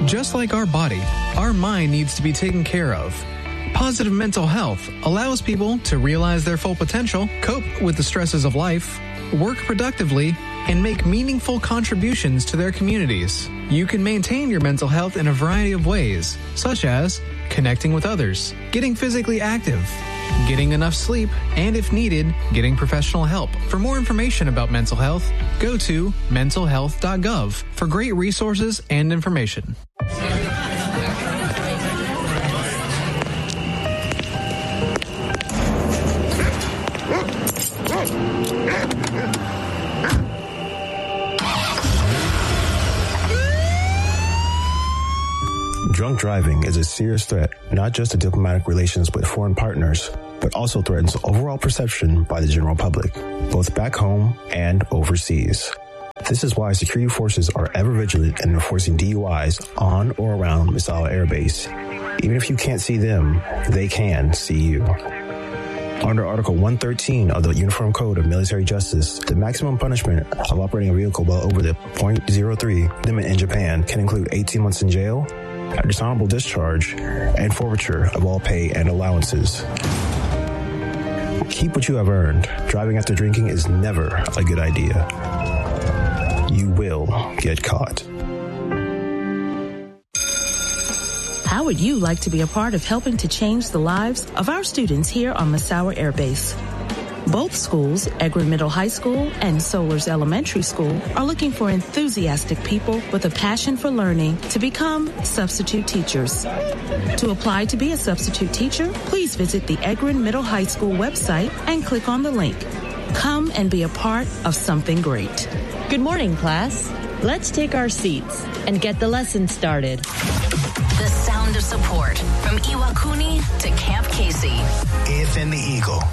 Just like our body, our mind needs to be taken care of. Positive mental health allows people to realize their full potential, cope with the stresses of life, work productively, and make meaningful contributions to their communities. You can maintain your mental health in a variety of ways, such as connecting with others, getting physically active, getting enough sleep, and if needed, getting professional help. For more information about mental health, go to mentalhealth.gov for great resources and information. Drunk driving is a serious threat, not just to diplomatic relations with foreign partners, but also threatens overall perception by the general public, both back home and overseas. This is why security forces are ever vigilant in enforcing DUIs on or around Misawa Air Base. Even if you can't see them, they can see you. Under Article 113 of the Uniform Code of Military Justice, the maximum punishment of operating a vehicle well over the .03 limit in Japan can include 18 months in jail, a dishonorable discharge, and forfeiture of all pay and allowances. Keep what you have earned. Driving after drinking is never a good idea. You will get caught. How would you like to be a part of helping to change the lives of our students here on Misawa Air Base? Both schools, Egrin Middle High School and Solars Elementary School, are looking for enthusiastic people with a passion for learning to become substitute teachers. To apply to be a substitute teacher, please visit the Egrin Middle High School website and click on the link. Come and be a part of something great. Good morning, class. Let's take our seats and get the lesson started. The sound of support from Iwakuni to Camp Casey. AFM The Eagle.